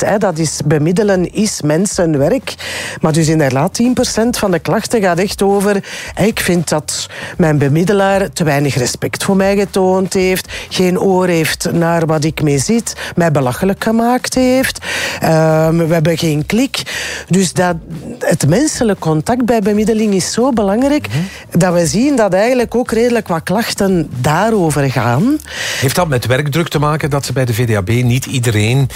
dat is bemiddelen is mensenwerk. Maar dus inderdaad 10% van de klachten gaat echt over... ik vind dat mijn bemiddelaar te weinig respect voor mij getoond heeft, geen oor heeft naar wat ik mee zit, mij belachelijk gemaakt heeft. We hebben geen klik. Dus het menselijk contact bij bemiddeling is zo belangrijk dat we zien dat eigenlijk ook redelijk wat klachten daarover gaan. Heeft dat met werkdruk te maken dat ze bij de VDAB niet iedereen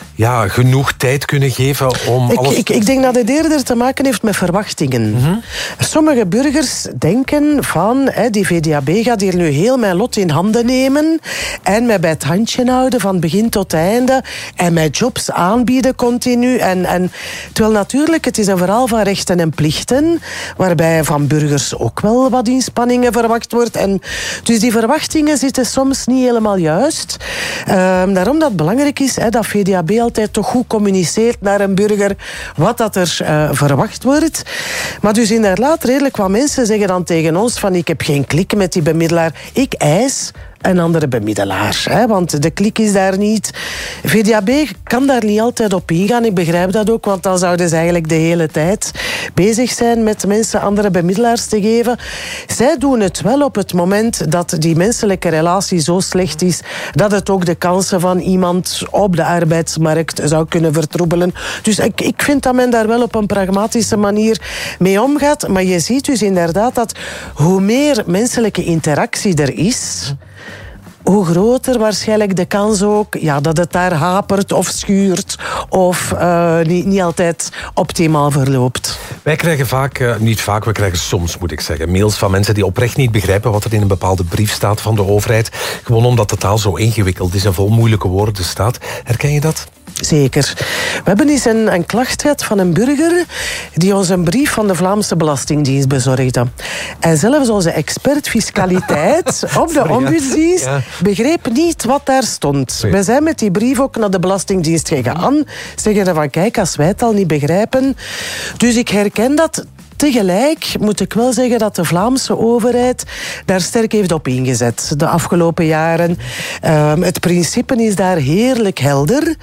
genoeg tijd kunnen geven om alles... Ik denk dat het eerder te maken heeft met verwachtingen. Sommige burgers denken van... die VDAB gaat hier nu heel mijn lot in handen nemen en mij bij het handje houden van begin tot einde en mij jobs aanbieden continu. Terwijl natuurlijk, het is een verhaal van rechten en plichten, waarbij van burgers ook wel wat inspanningen verwacht wordt. En dus die verwachtingen zitten soms niet helemaal juist. Daarom dat het belangrijk is dat VDAB altijd toch goed communiceert naar een burger wat dat er verwacht wordt. Maar dus inderdaad, redelijk wat mensen zeggen dan tegen ons van ik heb geen klik met die bemiddelaar. Ik eis een andere bemiddelaar. Want de klik is daar niet. VDAB kan daar niet altijd op ingaan. Ik begrijp dat ook, want dan zouden ze eigenlijk de hele tijd bezig zijn met mensen andere bemiddelaars te geven. Zij doen het wel op het moment dat die menselijke relatie zo slecht is dat het ook de kansen van iemand op de arbeidsmarkt zou kunnen vertroebelen. Dus ik vind dat men daar wel op een pragmatische manier mee omgaat. Maar je ziet dus inderdaad dat hoe meer menselijke interactie er is, hoe groter waarschijnlijk de kans ook dat het daar hapert of schuurt of niet altijd optimaal verloopt. Wij krijgen vaak, niet vaak, we krijgen soms, moet ik zeggen, mails van mensen die oprecht niet begrijpen wat er in een bepaalde brief staat van de overheid. Gewoon omdat de taal zo ingewikkeld is en vol moeilijke woorden staat. Herken je dat? Zeker. We hebben eens een klacht gehad van een burger die ons een brief van de Vlaamse Belastingdienst bezorgde. En zelfs onze expert fiscaliteit op de ombudsdienst begreep niet wat daar stond. Nee. We zijn met die brief ook naar de Belastingdienst gegaan. Zeggen van kijk, als wij het al niet begrijpen. Dus ik herken dat. Tegelijk moet ik wel zeggen dat de Vlaamse overheid daar sterk heeft op ingezet de afgelopen jaren. Het principe is daar heerlijk helder.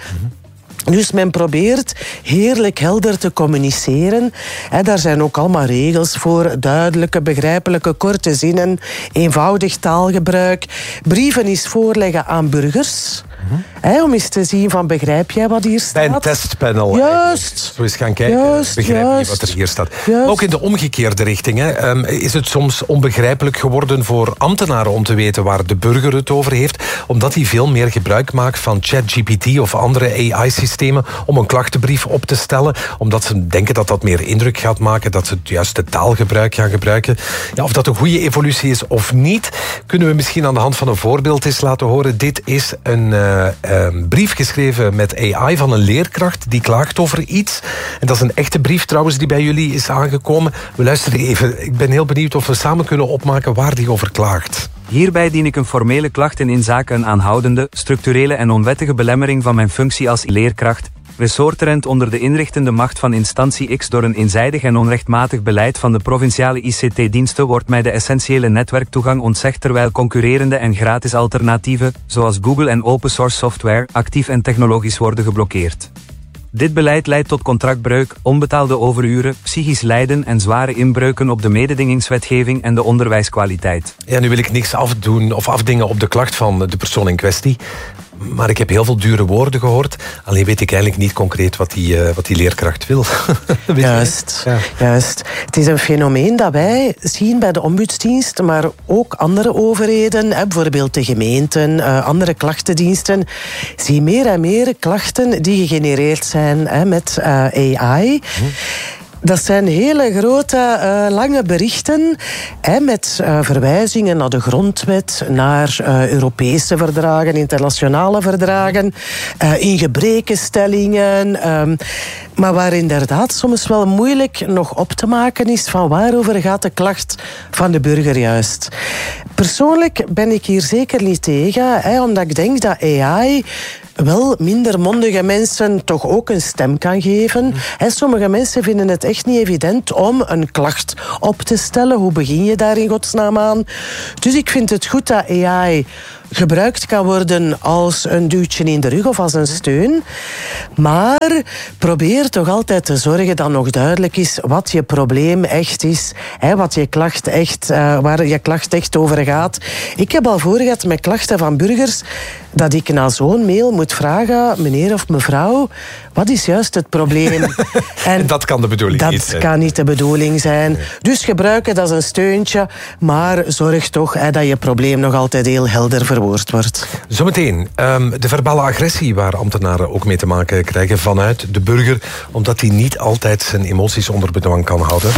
Dus men probeert heerlijk helder te communiceren. Daar zijn ook allemaal regels voor. Duidelijke, begrijpelijke, korte zinnen. Eenvoudig taalgebruik. Brieven is voorleggen aan burgers. Om eens te zien van begrijp jij wat hier staat? Bij een testpanel. Juist. Zo eens gaan kijken, begrijp je wat er hier staat. Maar ook in de omgekeerde richting. Is het soms onbegrijpelijk geworden voor ambtenaren om te weten waar de burger het over heeft, omdat hij veel meer gebruik maakt van ChatGPT of andere AI-systemen om een klachtenbrief op te stellen, omdat ze denken dat dat meer indruk gaat maken, dat ze het juiste taalgebruik gaan gebruiken. Ja, of dat een goede evolutie is of niet, kunnen we misschien aan de hand van een voorbeeld eens laten horen. Dit is een brief geschreven met AI van een leerkracht die klaagt over iets. En dat is een echte brief trouwens die bij jullie is aangekomen. We luisteren even. Ik ben heel benieuwd of we samen kunnen opmaken waar die over klaagt. Hierbij dien ik een formele klacht in inzake een aanhoudende, structurele en onwettige belemmering van mijn functie als leerkracht, ressortrent onder de inrichtende macht van instantie X door een eenzijdig en onrechtmatig beleid van de provinciale ICT-diensten wordt mij de essentiële netwerktoegang ontzegd terwijl concurrerende en gratis alternatieven, zoals Google en open source software, actief en technologisch worden geblokkeerd. Dit beleid leidt tot contractbreuk, onbetaalde overuren, psychisch lijden en zware inbreuken op de mededingingswetgeving en de onderwijskwaliteit. Ja, nu wil ik niks afdoen of afdingen op de klacht van de persoon in kwestie. Maar ik heb heel veel dure woorden gehoord. Alleen weet ik eigenlijk niet concreet wat die leerkracht wil. Juist. Het is een fenomeen dat wij zien bij de ombudsdienst, maar ook andere overheden, bijvoorbeeld de gemeenten, andere klachtendiensten, zien meer en meer klachten die gegenereerd zijn met AI. Dat zijn hele grote, lange berichten met verwijzingen naar de grondwet, naar Europese verdragen, internationale verdragen, ingebrekenstellingen, maar waar inderdaad soms wel moeilijk nog op te maken is van waarover gaat de klacht van de burger juist. Persoonlijk ben ik hier zeker niet tegen, omdat ik denk dat AI wel minder mondige mensen toch ook een stem kan geven. Sommige mensen vinden het echt niet evident om een klacht op te stellen. Hoe begin je daar in godsnaam aan? Dus ik vind het goed dat AI gebruikt kan worden als een duwtje in de rug of als een steun. Maar probeer toch altijd te zorgen dat nog duidelijk is wat je probleem echt is. Wat je klacht echt, waar je klacht echt over gaat. Ik heb al voor gehad met klachten van burgers dat ik na zo'n mail moet vragen, meneer of mevrouw, wat is juist het probleem? En dat kan de bedoeling niet zijn. Dat kan niet de bedoeling zijn. Nee. Dus gebruik het als een steuntje, maar zorg toch dat je probleem nog altijd heel helder verwoord wordt. Zometeen, de verbale agressie waar ambtenaren ook mee te maken krijgen vanuit de burger, omdat hij niet altijd zijn emoties onder bedwang kan houden.